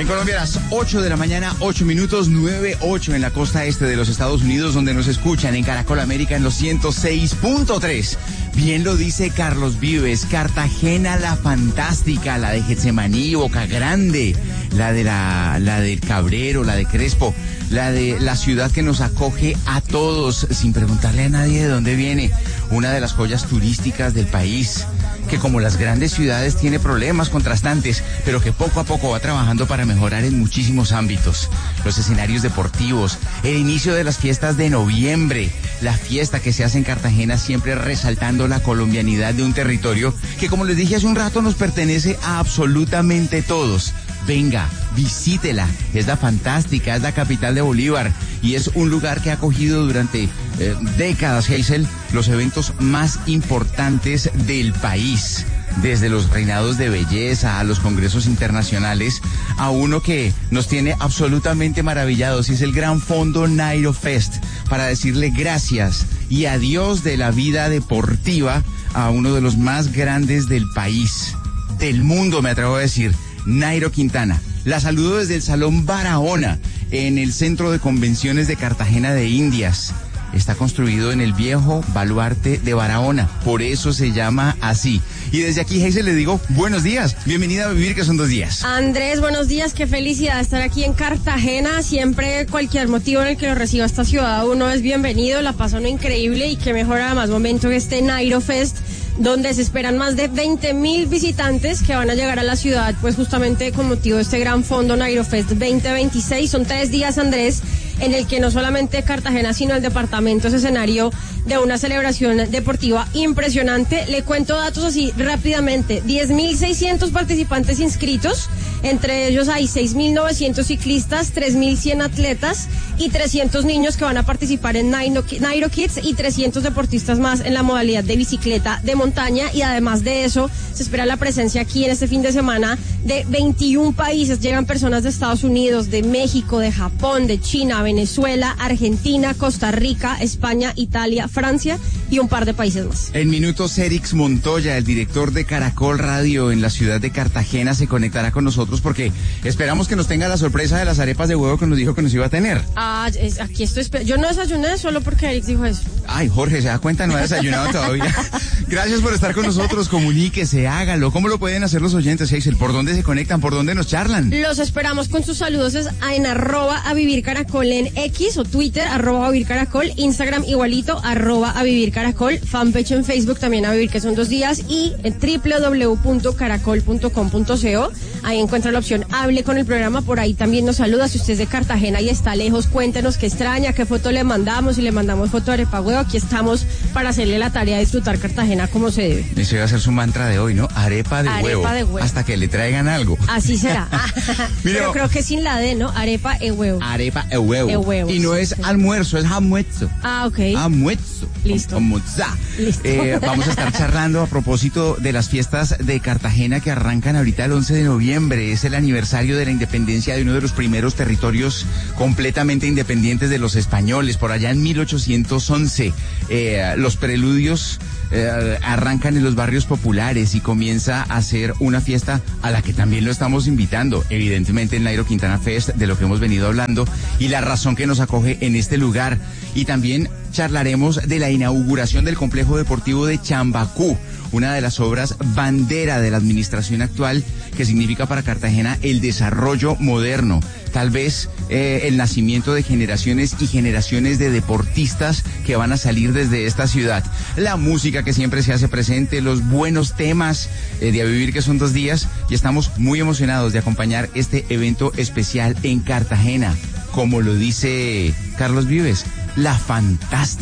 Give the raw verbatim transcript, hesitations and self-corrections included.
En Colombia a las ocho de la mañana, ocho minutos, nueve ocho en la costa este de los Estados Unidos, donde nos escuchan en Caracol América en los ciento seis punto tres. Bien lo dice Carlos Vives, Cartagena la fantástica, la de Getsemaní, Boca Grande, la de la, la del Cabrero, la de Crespo, la de la ciudad que nos acoge a todos sin preguntarle a nadie de dónde viene, una de las joyas turísticas del país, que como las grandes ciudades tiene problemas contrastantes, pero que poco a poco va trabajando para mejorar en muchísimos ámbitos. Los escenarios deportivos, el inicio de las fiestas de noviembre, la fiesta que se hace en Cartagena siempre resaltando la colombianidad de un territorio que, como les dije hace un rato, nos pertenece a absolutamente todos. Venga, visítela, es la fantástica, es la capital de Bolívar y es un lugar que ha acogido durante eh, décadas, Hazel, los eventos más importantes del país, desde los reinados de belleza a los congresos internacionales, a uno que nos tiene absolutamente maravillados y es el Gran Fondo Nairo Fest, para decirle gracias y adiós de la vida deportiva a uno de los más grandes del país, del mundo, me atrevo a decir, Nairo Quintana. La saludo desde el Salón Barahona, en el Centro de Convenciones de Cartagena de Indias. Está construido en el viejo baluarte de Barahona, por eso se llama así. Y desde aquí, Hazel, le digo buenos días, bienvenida a Vivir, que son dos días. Andrés, buenos días, qué felicidad estar aquí en Cartagena. Siempre cualquier motivo en el que lo reciba esta ciudad, uno es bienvenido, la pasa uno increíble y qué mejor además momento que este Nairo Fest, donde se esperan más de veinte mil visitantes que van a llegar a la ciudad, pues justamente con motivo de este Gran Fondo Nairo Fest veinte veintiséis. Son tres días, Andrés, en el que no solamente Cartagena, sino el departamento es escenario de una celebración deportiva impresionante. Le cuento datos así rápidamente: diez mil seiscientos participantes inscritos, entre ellos hay seis mil novecientos ciclistas, tres mil cien atletas y trescientos niños que van a participar en Nairo, Nairo Kids, y trescientos deportistas más en la modalidad de bicicleta de montaña. Y además de eso, se espera la presencia aquí en este fin de semana de veintiún países. Llegan personas de Estados Unidos, de México, de Japón, de China, Venezuela, Argentina, Costa Rica, España, Italia, Francia y un par de países más. En minutos, Erix Montoya, el director de Caracol Radio en la ciudad de Cartagena, se conectará con nosotros porque esperamos que nos tenga la sorpresa de las arepas de huevo que nos dijo que nos iba a tener. Ah, es, aquí estoy. Yo no desayuné solo porque Erix dijo eso. Ay, Jorge, ¿se da cuenta? No ha desayunado todavía. Gracias por estar con nosotros. Comuníquese, hágalo. ¿Cómo lo pueden hacer los oyentes, Hazel? ¿Por dónde se conectan? ¿Por dónde nos charlan? Los esperamos con sus saludos es en arroba a vivir caracol en X o Twitter, arroba a vivir caracol, Instagram igualito, arroba a vivir caracol, fanpage en Facebook también a vivir, que son dos días, y en doble u doble u doble u punto caracol punto com punto co. Ahí encuentra la opción hable con el programa, por ahí también nos saluda. Si usted es de Cartagena y está lejos, cuéntenos qué extraña, qué foto le mandamos, y le mandamos foto de arepa huevo. Aquí estamos para hacerle la tarea de disfrutar Cartagena como se debe. Ese va a ser su mantra de hoy, ¿no? Arepa de, arepa huevo, de huevo. Hasta que le traigan algo. Así será. Mira, pero creo que sin la D, ¿no? Arepa e huevo. Arepa e huevo. E huevo. Y no es sí. almuerzo, es almuerzo. Ah, ok. Almuerzo. Listo. Almuerza. Listo. Eh, vamos a estar charlando a propósito de las fiestas de Cartagena que arrancan ahorita el once de noviembre. Es el aniversario de la independencia de uno de los primeros territorios completamente independientes de los españoles, por allá en mil ochocientos once. Eh, los preludios eh, arrancan en los barrios populares y comienza a ser una fiesta a la que también lo estamos invitando, evidentemente el Nairo Quintana Fest, de lo que hemos venido hablando, y la razón que nos acoge en este lugar. Y también charlaremos de la inauguración del complejo deportivo de Chambacú, una de las obras bandera de la administración actual, que significa para Cartagena el desarrollo moderno, tal vez eh, el nacimiento de generaciones y generaciones de deportistas que van a salir desde esta ciudad. La música que siempre se hace presente, los buenos temas eh, de A Vivir, que son dos días, y estamos muy emocionados de acompañar este evento especial en Cartagena, como lo dice Carlos Vives, la fantástica